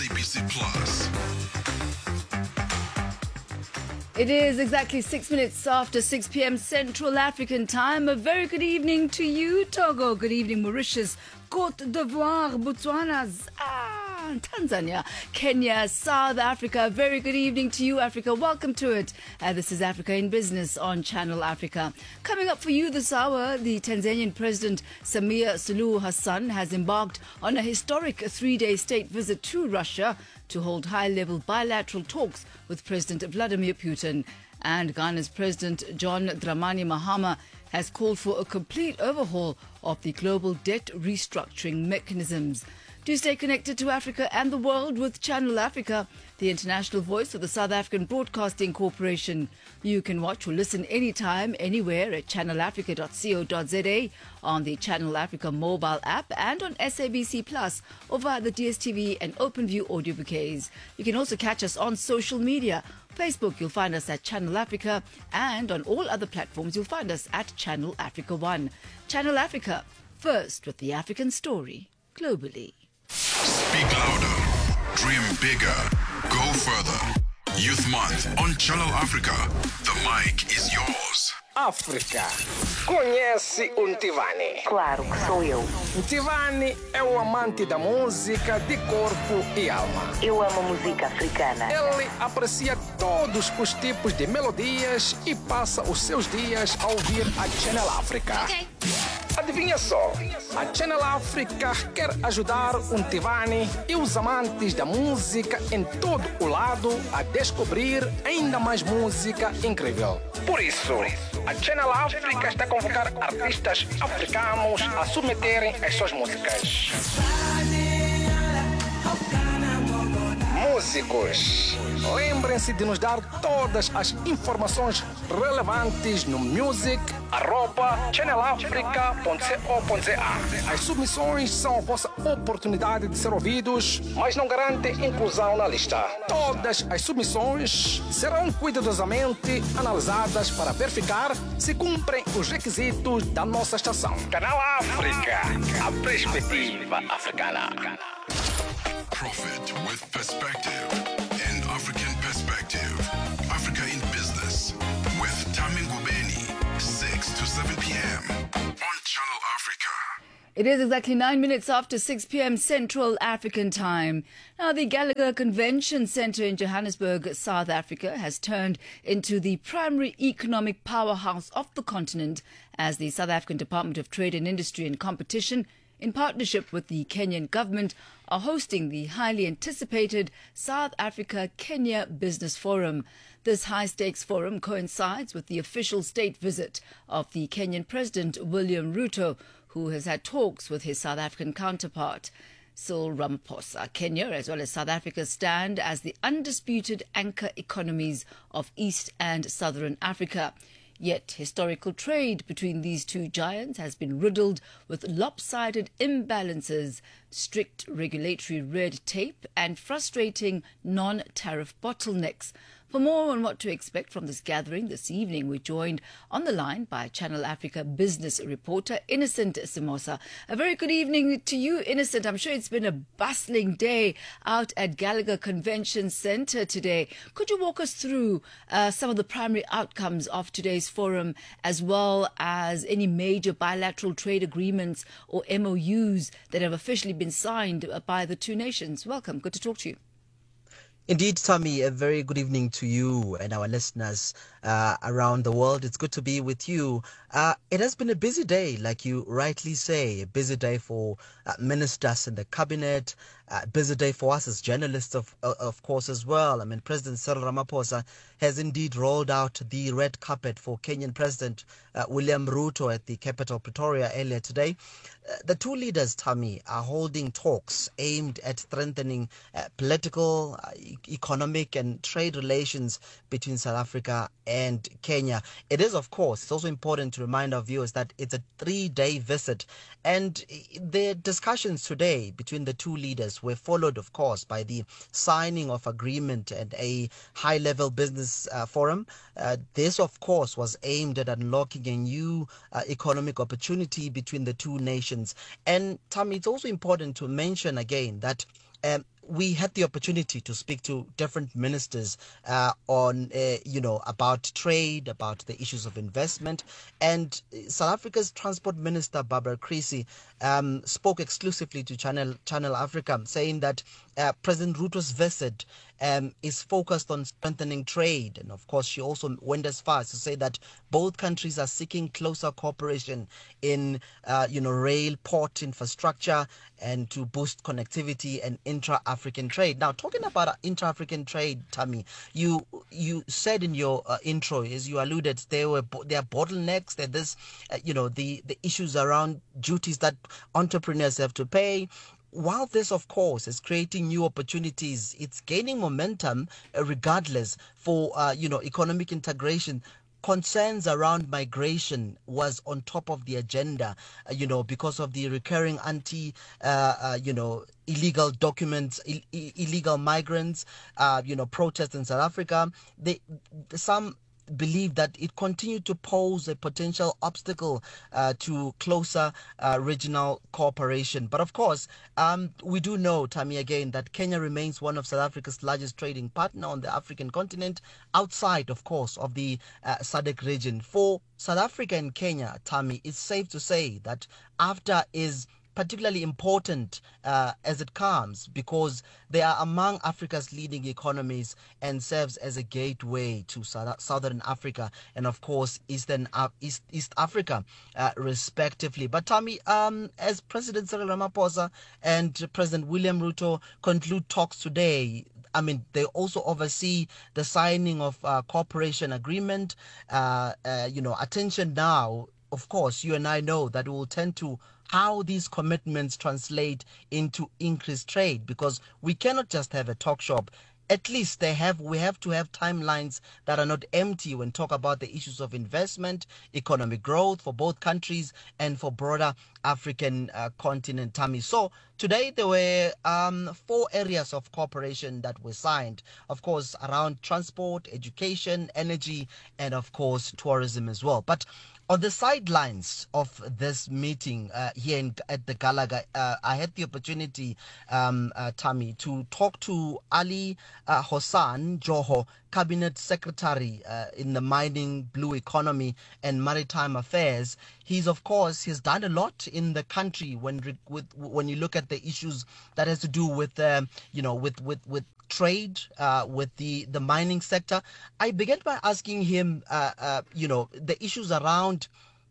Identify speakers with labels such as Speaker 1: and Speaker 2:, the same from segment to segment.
Speaker 1: SABC Plus.
Speaker 2: It is exactly 6 minutes after 6 p.m. Central African time. A very good evening to you, Togo. Good evening, Mauritius, Côte d'Ivoire, Botswana, Tanzania, Kenya, South Africa. Very good evening to you, Africa. Welcome to it. This is Africa in Business on Channel Africa. Coming up for you this hour, the Tanzanian President Samia Suluhu Hassan has embarked on a historic 3-day state visit to Russia to hold high-level bilateral talks with President Vladimir Putin. And Ghana's President John Dramani Mahama has called for a complete overhaul of the global debt restructuring mechanisms. Do stay connected to Africa and the world with Channel Africa, the international voice of the South African Broadcasting Corporation. You can watch or listen anytime, anywhere at channelafrica.co.za, on the Channel Africa mobile app, and on SABC Plus or via the DSTV and OpenView audio bouquets. You can also catch us on social media. Facebook, you'll find us at Channel Africa, and on all other platforms, you'll find us at Channel Africa 1. Channel Africa, first with the African story, globally.
Speaker 1: Speak louder, dream bigger, go further. Youth Month on Channel Africa. The mic is yours.
Speaker 3: África. Conhece o Ntivani?
Speaker 4: Claro que sou eu.
Speaker 3: Ntivani é o amante da música de corpo e alma.
Speaker 4: Eu amo música africana.
Speaker 3: Ele aprecia todos os tipos de melodias e passa os seus dias a ouvir a Channel Africa.
Speaker 5: Okay.
Speaker 3: Adivinha só, a Channel Africa quer ajudar o Ntivani e os amantes da música em todo o lado a descobrir ainda mais música incrível. Por isso, a Channel Africa está a convocar artistas africanos a submeterem as suas músicas. Músicos, lembrem-se de nos dar todas as informações relevantes no music@channelafrica.co.za. As submissões são a vossa oportunidade de ser ouvidos, mas não garantem inclusão na lista. Todas as submissões serão cuidadosamente analisadas para verificar se cumprem os requisitos da nossa estação. Canal África, a perspectiva africana.
Speaker 1: Profit with perspective and African perspective. Africa in Business with Tami Ngubeni, 6 to 7 p.m. on Channel Africa.
Speaker 2: It is exactly 9 minutes after 6 p.m. Central African time. Now, the Gallagher Convention Centre in Johannesburg, South Africa, has turned into the primary economic powerhouse of the continent as the South African Department of Trade and Industry and Competition, in partnership with the Kenyan government, are hosting the highly anticipated South Africa-Kenya Business Forum. This high-stakes forum coincides with the official state visit of the Kenyan President William Ruto, who has had talks with his South African counterpart. Cyril Ramaphosa. Kenya, as well as South Africa, stand as the undisputed anchor economies of East and Southern Africa. Yet historical trade between these two giants has been riddled with lopsided imbalances, strict regulatory red tape, and frustrating non-tariff bottlenecks. For more on what to expect from this gathering this evening, we're joined on the line by Channel Africa business reporter Innocent Simosa. A very good evening to you, Innocent. I'm sure it's been a bustling day out at Gallagher Convention Centre today. Could you walk us through some of the primary outcomes of today's forum, as well as any major bilateral trade agreements or MOUs that have officially been signed by the two nations? Welcome. Good to talk to you.
Speaker 6: Indeed, Tommy, a very good evening to you and our listeners around the world. It's good to be with you. It has been a busy day, like you rightly say, a busy day for ministers in the cabinet, a busy day for us as journalists, of course, as well. I mean, President Cyril Ramaphosa has indeed rolled out the red carpet for Kenyan President William Ruto at the capital, Pretoria, earlier today. The two leaders, Tommy, are holding talks aimed at strengthening political, economic and trade relations between South Africa and Kenya. It is, of course, it's also important to remind our viewers that it's a 3-day visit, and the discussions today between the two leaders were followed, of course, by the signing of agreement and a high-level business forum. This, of course, was aimed at unlocking a new economic opportunity between the two nations. And Tommy, it's also important to mention again that we had the opportunity to speak to different ministers on, about trade, about the issues of investment. And South Africa's Transport Minister, Barbara Creecy, spoke exclusively to Channel Africa, saying that President Ruto's visit is focused on strengthening trade. And of course, she also went as far as to say that both countries are seeking closer cooperation in, rail, port infrastructure, and to boost connectivity and intra-African trade. Now, talking about intra-African trade, Tammy, you said in your intro, as you alluded, there are bottlenecks. That this, the issues around duties that entrepreneurs have to pay. While this, of course, is creating new opportunities, it's gaining momentum regardless for, economic integration. Concerns around migration was on top of the agenda, because of the recurring illegal documents, illegal migrants, protests in South Africa. Some believe that it continued to pose a potential obstacle to closer regional cooperation. But of course, we do know, Tammy, again, that Kenya remains one of South Africa's largest trading partner on the African continent, outside, of course, of the SADC region. For South Africa and Kenya, Tammy, it's safe to say that AfTA is particularly important as it comes because they are among Africa's leading economies and serves as a gateway to Southern Africa and, of course, East Africa, respectively. But Tommy, as President Cyril Ramaphosa and President William Ruto conclude talks today, they also oversee the signing of cooperation agreement. Attention now, of course, you and I know that we will tend to how these commitments translate into increased trade, because we cannot just have a talk shop. At least we have to have timelines that are not empty when talk about the issues of investment, economic growth for both countries and for broader African continent, Tammy. So today there were 4 areas of cooperation that were signed, of course, around transport, education, energy, and of course tourism as well. But on the sidelines of this meeting here at the Gallagher, I had the opportunity, Tammy, to talk to Ali Hossan Joho, Cabinet Secretary in the Mining, Blue Economy and Maritime Affairs. He's done a lot in the country when you look at the issues that has to do with with trade, with the mining sector. I began by asking him, the issues around,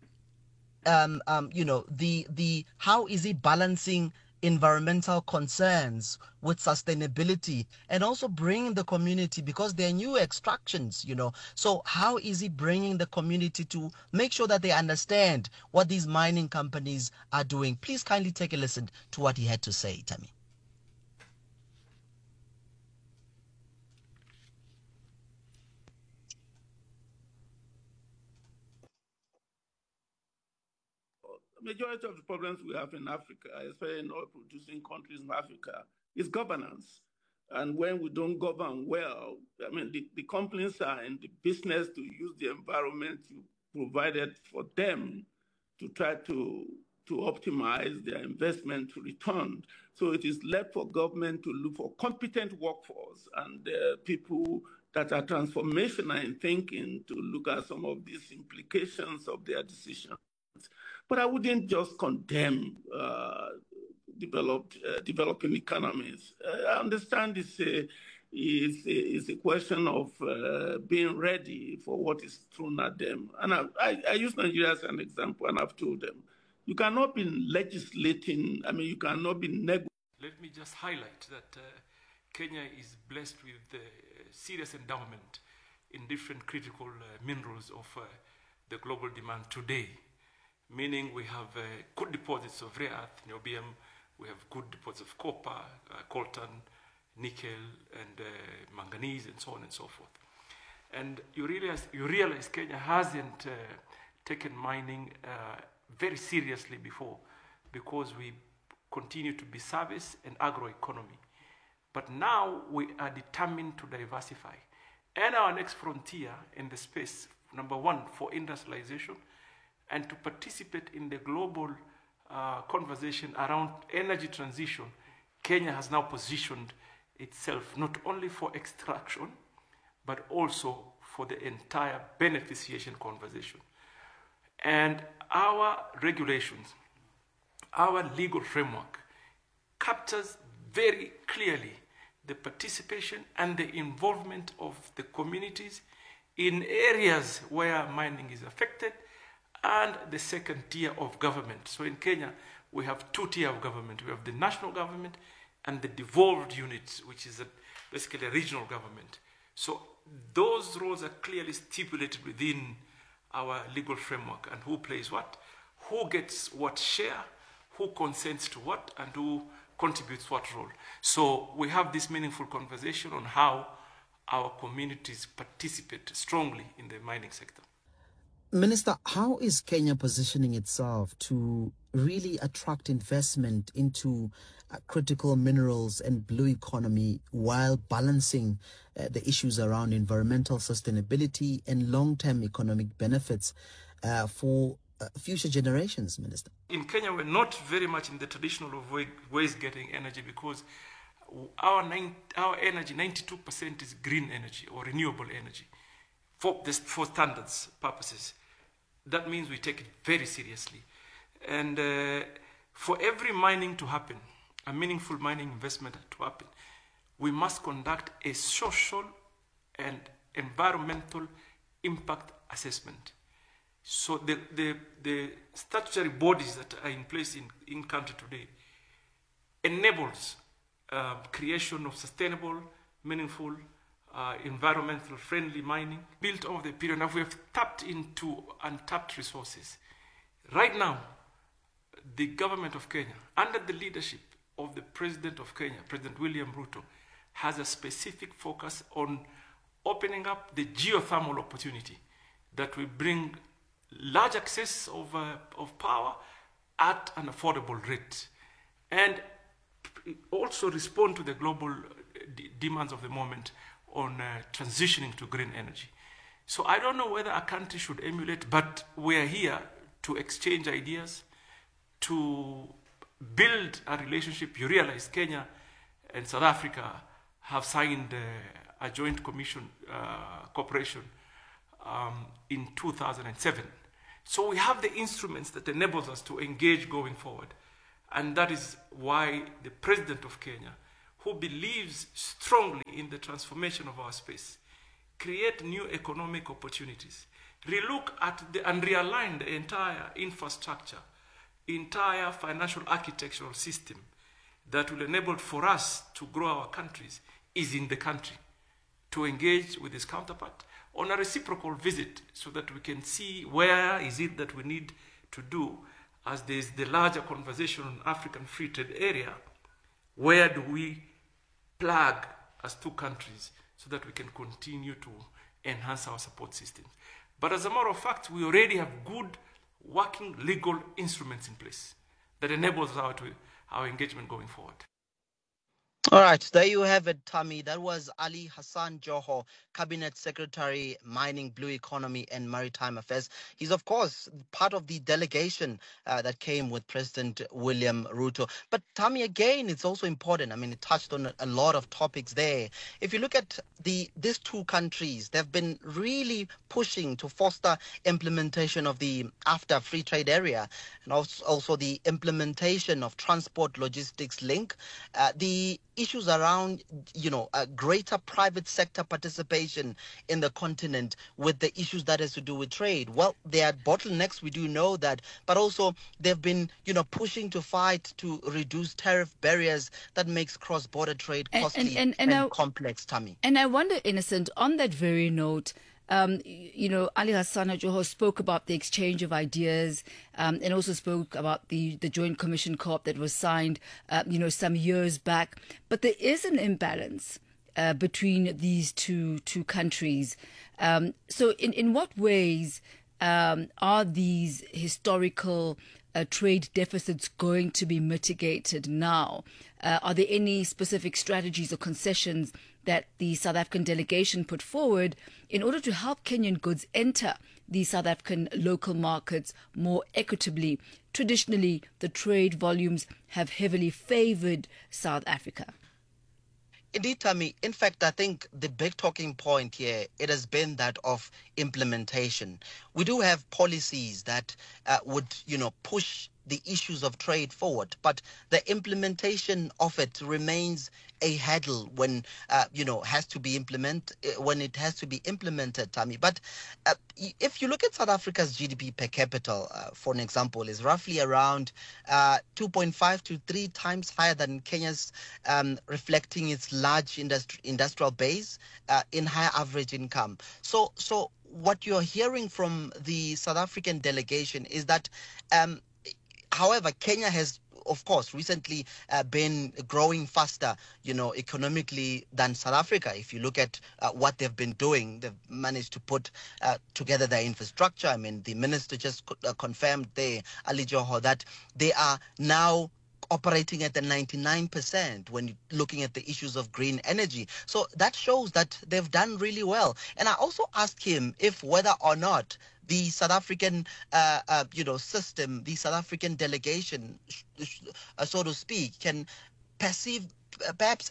Speaker 6: the how is he balancing environmental concerns with sustainability and also bringing the community, because there are new extractions, so how is he bringing the community to make sure that they understand what these mining companies are doing? Please kindly take a listen to what he had to say, Tammy.
Speaker 5: The majority of the problems we have in Africa, especially in oil-producing countries in Africa, is governance. And when we don't govern well, the companies are in the business to use the environment you provided for them to try to optimize their investment to return. So it is left for government to look for competent workforce and people that are transformational in thinking to look at some of these implications of their decisions. But I wouldn't just condemn developing economies. I understand it's a question of being ready for what is thrown at them. And I use Nigeria as an example, and I've told them, you cannot be legislating, you cannot be negotiating.
Speaker 7: Let me just highlight that Kenya is blessed with serious endowment in different critical minerals of the global demand today. Meaning we have good deposits of rare earth, niobium, we have good deposits of copper, coltan, nickel, and manganese, and so on and so forth. And you realize Kenya hasn't taken mining very seriously before, because we continue to be service and agroeconomy. But now we are determined to diversify. And our next frontier in the space, number one, for industrialization, and to participate in the global conversation around energy transition, Kenya has now positioned itself, not only for extraction, but also for the entire beneficiation conversation. And our regulations, our legal framework captures very clearly the participation and the involvement of the communities in areas where mining is affected, and the second tier of government. So in Kenya, we have two tiers of government. We have the national government and the devolved units, which is basically a regional government. So those roles are clearly stipulated within our legal framework, and who plays what, who gets what share, who consents to what, and who contributes what role. So we have this meaningful conversation on how our communities participate strongly in the mining sector.
Speaker 6: Minister, how is Kenya positioning itself to really attract investment into critical minerals and blue economy while balancing the issues around environmental sustainability and long-term economic benefits for future generations, Minister?
Speaker 7: In Kenya, we're not very much in the traditional ways getting energy, because our energy, 92% is green energy or renewable energy for standards purposes. That means we take it very seriously. And for every mining to happen, a meaningful mining investment to happen, we must conduct a social and environmental impact assessment. So the statutory bodies that are in place in country today enables creation of sustainable, meaningful, environmental friendly mining built over the period. Now we have tapped into untapped resources. Right now, the government of Kenya, under the leadership of the President of Kenya, President William Ruto, has a specific focus on opening up the geothermal opportunity that will bring large access of power at an affordable rate, and also respond to the global demands of the moment on transitioning to green energy. So I don't know whether a country should emulate, but we're here to exchange ideas, to build a relationship. You realize Kenya and South Africa have signed a joint commission cooperation in 2007. So we have the instruments that enables us to engage going forward. And that is why the President of Kenya, who believes strongly in the transformation of our space, create new economic opportunities, relook at and realign the entire infrastructure, entire financial architectural system that will enable for us to grow our countries, is in the country, to engage with his counterpart on a reciprocal visit so that we can see where is it that we need to do, as there is the larger conversation on African Free Trade Area, where do we plug as two countries so that we can continue to enhance our support systems. But as a matter of fact, we already have good working legal instruments in place that enables our engagement going forward.
Speaker 6: All right, there you have it, Tammy. That was Ali Hassan Joho, Cabinet Secretary, Mining, Blue Economy and Maritime Affairs. He's, of course, part of the delegation that came with President William Ruto. But Tammy, again, it's also important. I mean, it touched on a lot of topics there. If you look at these two countries, they've been really pushing to foster implementation of the AfTA Free Trade Area, and also the implementation of Transport Logistics Link. The issues around, a greater private sector participation in the continent with the issues that has to do with trade. Well, there are bottlenecks, we do know that, but also they've been, pushing to fight to reduce tariff barriers that makes cross-border trade costly and complex, Tammy.
Speaker 2: And I wonder, Innocent, on that very note, Ali Hassan Joho spoke about the exchange of ideas and also spoke about the Joint Commission Co-op that was signed, some years back. But there is an imbalance between these two countries. So in what ways are these historical trade deficits going to be mitigated now? Are there any specific strategies or concessions that the South African delegation put forward in order to help Kenyan goods enter the South African local markets more equitably? Traditionally, the trade volumes have heavily favored South Africa.
Speaker 6: Indeed, Tammy. In fact, I think the big talking point here, it has been that of implementation. We do have policies that would, push the issues of trade forward, but the implementation of it remains a hurdle when, has to be when it has to be implemented, Tammy. But if you look at South Africa's GDP per capita, for an example, is roughly around 2.5 to 3 times higher than Kenya's, reflecting its large industrial base in higher average income. So what you're hearing from the South African delegation is that, however, Kenya has, of course, recently been growing faster, economically than South Africa. If you look at what they've been doing, they've managed to put together their infrastructure. I mean, the minister just confirmed there, Ali Joho, that they are now operating at the 99% when looking at the issues of green energy. So that shows that they've done really well. And I also asked him if whether or not the South African, system, the South African delegation, so to speak, can perceive, perhaps,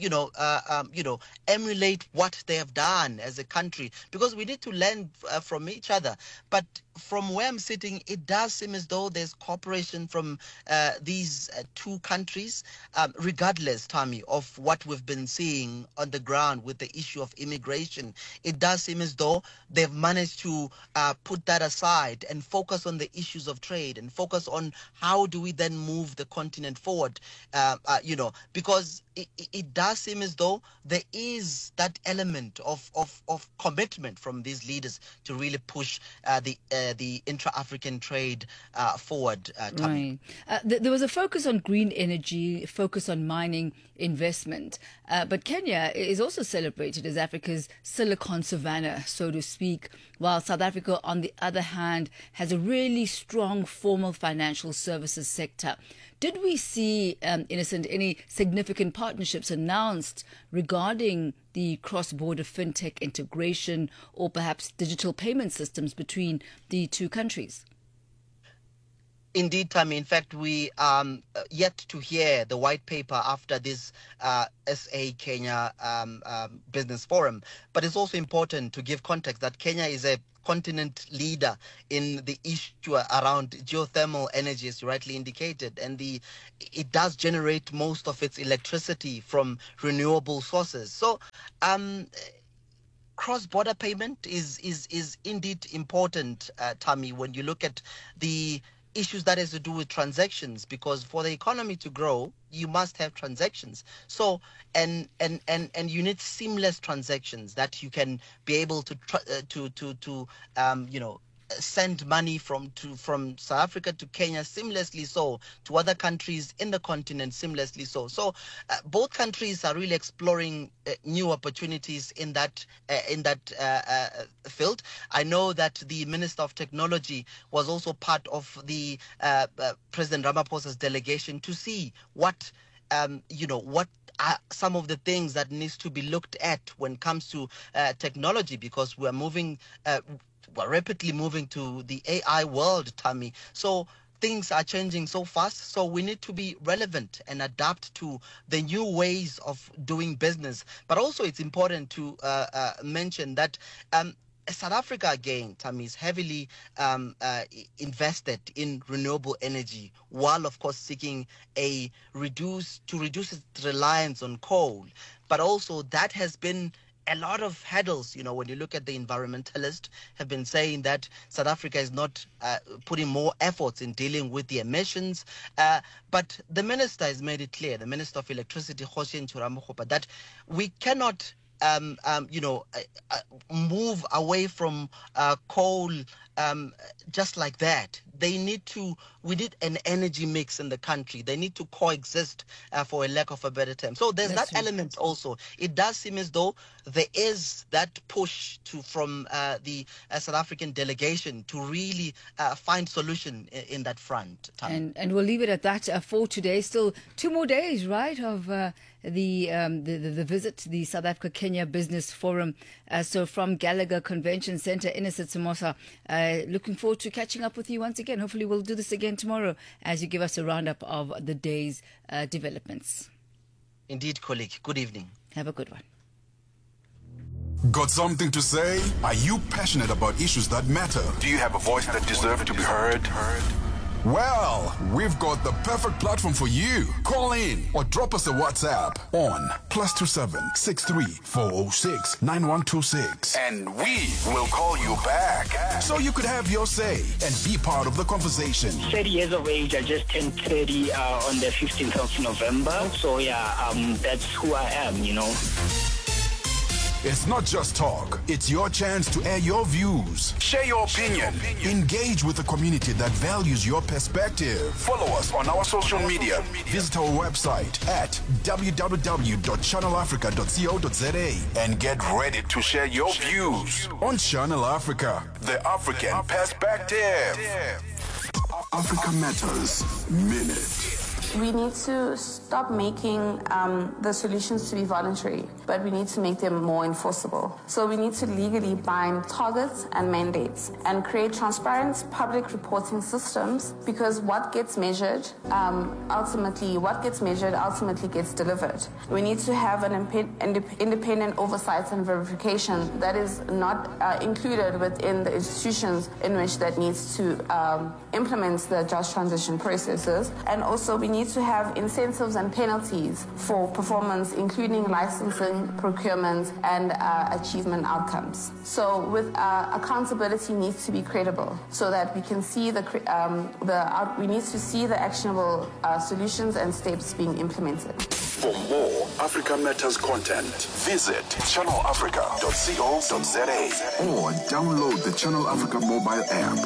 Speaker 6: emulate what they have done as a country, because we need to learn from each other. But from where I'm sitting, it does seem as though there's cooperation from these two countries, regardless, Tommy, of what we've been seeing on the ground with the issue of immigration. It does seem as though they've managed to put that aside and focus on the issues of trade and focus on how do we then move the continent forward, because it does seem as though there is that element of commitment from these leaders to really push the intra-African trade forward.
Speaker 2: Right. There was a focus on green energy, focus on mining investment, but Kenya is also celebrated as Africa's Silicon Savannah, so to speak, while South Africa, on the other hand, has a really strong formal financial services sector. Did we see, Innocent, any significant partnerships announced regarding the cross-border fintech integration or perhaps digital payment systems between the two countries?
Speaker 6: Indeed, Tammy. In fact, we yet to hear the white paper after this SA Kenya Business Forum. But it's also important to give context that Kenya is a continent leader in the issue around geothermal energy, as you rightly indicated, and it does generate most of its electricity from renewable sources. So cross-border payment is indeed important, Tammy, when you look at the issues that has to do with transactions, because for the economy to grow, you must have transactions. So and you need seamless transactions that you can be able to send money from South Africa to Kenya seamlessly, so to other countries in the continent seamlessly. So both countries are really exploring new opportunities in that field. I know that the Minister of Technology was also part of the President Ramaphosa's delegation to see what what are some of the things that needs to be looked at when it comes to technology, because we're rapidly moving to the AI world, Tammy. So things are changing so fast, so we need to be relevant and adapt to the new ways of doing business. But also it's important to mention that South Africa, again, Tammy, is heavily invested in renewable energy, while of course seeking to reduce its reliance on coal. But also that has been a lot of hurdles. When you look at the environmentalists have been saying that South Africa is not putting more efforts in dealing with the emissions. But the minister has made it clear, the Minister of Electricity, Hosien Churamukopa, that we cannot move away from coal just like that. We need an energy mix in the country. They need to coexist, for a lack of a better term. So there's that element also. It does seem as though there is that push from the South African delegation to really find solution in that front.
Speaker 2: And we'll leave it at that for today. Still 2 more days, right, of the visit to the South Africa-Kenya Business Forum. So from Gallagher Convention Centre, Innocent Somosa, looking forward to catching up with you once again. Hopefully we'll do this again tomorrow as you give us a roundup of the day's developments.
Speaker 6: Indeed, colleague. Good evening.
Speaker 2: Have a good one.
Speaker 1: Got something to say? Are you passionate about issues that matter? Do you have a voice that deserves to be heard? Well, we've got the perfect platform for you. Call in or drop us a WhatsApp on +27 63 406 9126. And we will call you back so you could have your say and be part of the conversation.
Speaker 8: 30 years of age. I just turned 30 on the 15th of November. So that's who I am, you know.
Speaker 1: It's not just talk. It's your chance to air your views. Share your opinion. Engage with the community that values your perspective. Follow us on our social media. Visit our website at www.channelafrica.co.za and get ready to share your views on Channel Africa, the African perspective. Africa Matters Minute.
Speaker 9: We need to stop making the solutions to be voluntary, but we need to make them more enforceable. So we need to legally bind targets and mandates and create transparent public reporting systems, because what gets measured ultimately gets delivered. We need to have an independent oversight and verification that is not included within the institutions in which that needs to implement the just transition processes. And also we need to have incentives and penalties for performance, including licensing, procurement, and achievement outcomes. So with accountability needs to be credible, so that we can see we need to see the actionable solutions and steps being implemented.
Speaker 1: For more Africa Matters content, visit channelafrica.co.za or download the Channel Africa mobile app.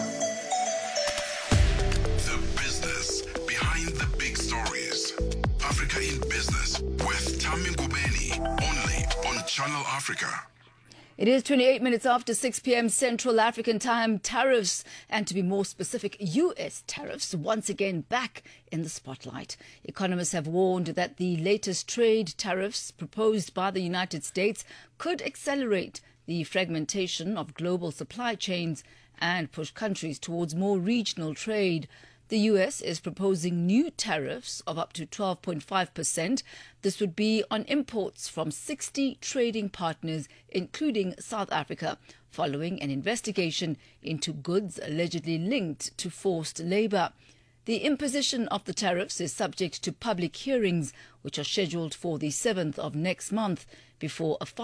Speaker 1: The business behind the big stories. Africa in Business with Tammy Ngubeni, only on Channel Africa.
Speaker 2: It is 28 minutes after 6 p.m. Central African time. Tariffs, and to be more specific, U.S. tariffs, once again back in the spotlight. Economists have warned that the latest trade tariffs proposed by the United States could accelerate the fragmentation of global supply chains and push countries towards more regional trade. The U.S. is proposing new tariffs of up to 12.5%. This would be on imports from 60 trading partners, including South Africa, following an investigation into goods allegedly linked to forced labour. The imposition of the tariffs is subject to public hearings, which are scheduled for the 7th of next month, before a